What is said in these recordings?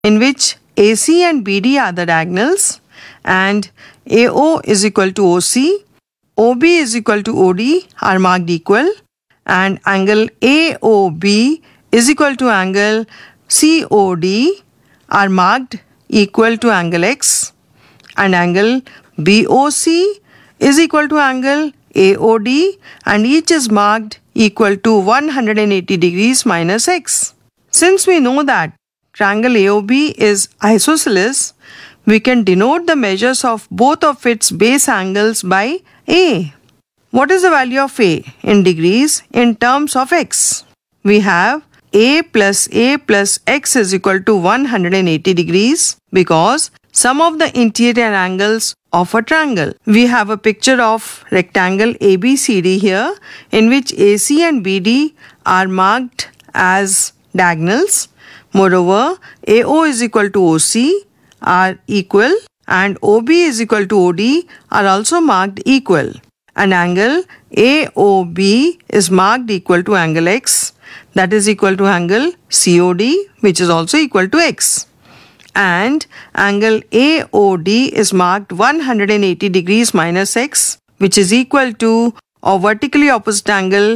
in which AC and BD are the diagonals and AO is equal to OC, OB is equal to OD are marked equal, and angle AOB is equal to angle COD are marked equal to angle X, and angle BOC is equal to angle AOD and each is marked equal to 180 degrees minus X. Since we know that triangle AOB is isosceles, we can denote the measures of both of its base angles by A. What is the value of A in degrees in terms of X? We have A plus X is equal to 180 degrees because sum of the interior angles of a triangle. We have a picture of rectangle ABCD here in which AC and BD are marked as diagonals. Moreover, AO is equal to OC are equal and OB is equal to OD are also marked equal. And angle AOB is marked equal to angle X, that is equal to angle COD, which is also equal to X. And angle AOD is marked 180 degrees minus X, which is equal to a vertically opposite angle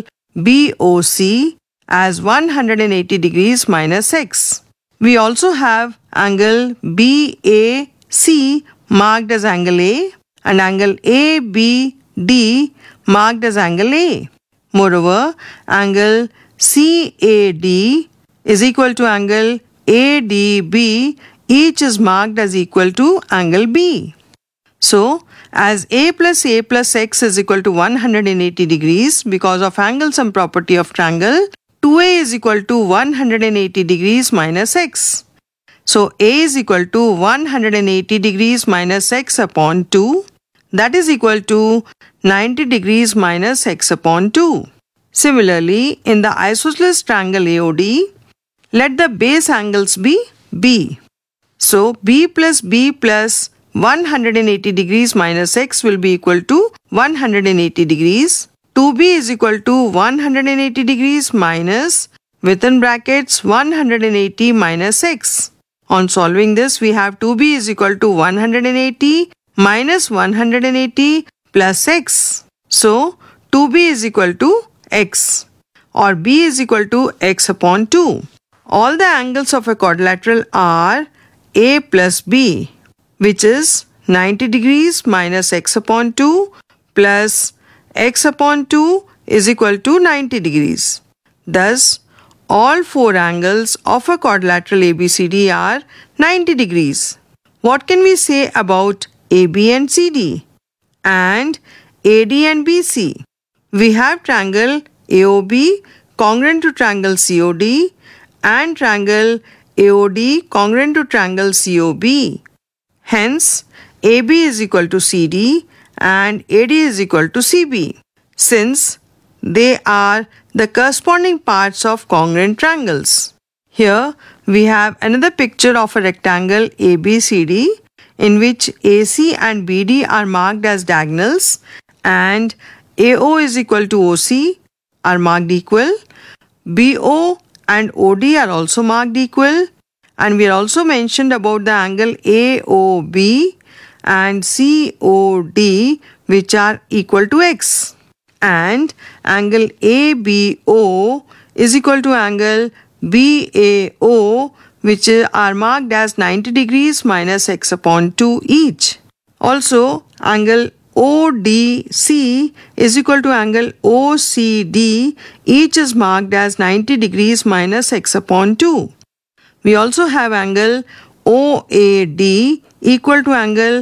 BOC as 180 degrees minus X. We also have angle BAC marked as angle A and angle ABD marked as angle A. Moreover, angle CAD is equal to angle ADB, each is marked as equal to angle B. So, as A plus X is equal to 180 degrees because of angle sum property of triangle, 2A is equal to 180 degrees minus X. So, A is equal to 180 degrees minus X upon 2, that is equal to 90 degrees minus X upon 2. Similarly, in the isosceles triangle AOD, let the base angles be B. So, B plus 180 degrees minus X will be equal to 180 degrees. 2B is equal to 180 degrees minus within brackets 180 minus X. On solving this, we have 2B is equal to 180 minus 180 plus X. So, 2B is equal to X or B is equal to X upon 2. All the angles of a quadrilateral are A plus B, which is 90 degrees minus X upon 2 plus X upon 2 is equal to 90 degrees. Thus, all four angles of a quadrilateral ABCD are 90 degrees. What can we say about AB and CD and AD and BC? We have triangle AOB congruent to triangle COD and triangle AOD congruent to triangle COB. Hence, AB is equal to CD and AD is equal to CB, since they are the corresponding parts of congruent triangles. Here, we have another picture of a rectangle ABCD in which AC and BD are marked as diagonals and AO is equal to OC are marked equal. BO and OD are also marked equal, and we are also mentioned about the angle AOB and COD which are equal to X, and angle ABO is equal to angle BAO which are marked as 90 degrees minus X upon 2 each. Also, angle ODC is equal to angle OCD, each is marked as 90 degrees minus X upon 2. We also have angle OAD equal to angle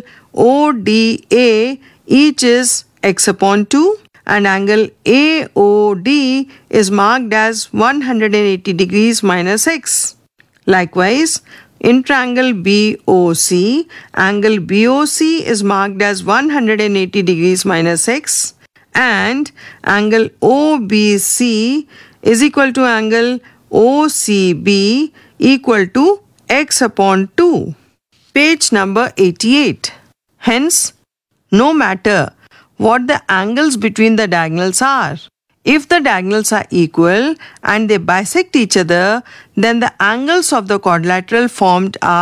ODA, each is X upon 2, and angle AOD is marked as 180 degrees minus X. Likewise, in triangle BOC, angle BOC is marked as 180 degrees minus X, and angle OBC is equal to angle OCB equal to X upon 2. Page number 88. Hence, no matter what the angles between the diagonals are, If the diagonals are equal and they bisect each other, then the angles of the quadrilateral formed are